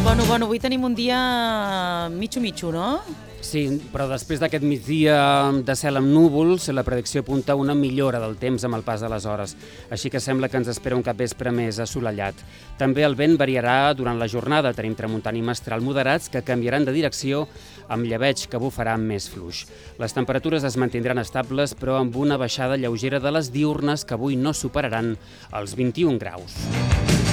Bueno, avui tenim un dia mitjo, no? Sí, però després d'aquest migdia de cel amb núvols, la predicció apunta una millora del temps amb el pas de les hores, així que sembla que ens espera un capvespre més assolellat. També el vent variarà durant la jornada, tenim tramuntana i mestral moderats que canviaran de direcció amb llebeig que bufarà més fluix. Les temperatures es mantindran estables, però amb una baixada lleugera de les diürnes que avui no superaran els 21 graus.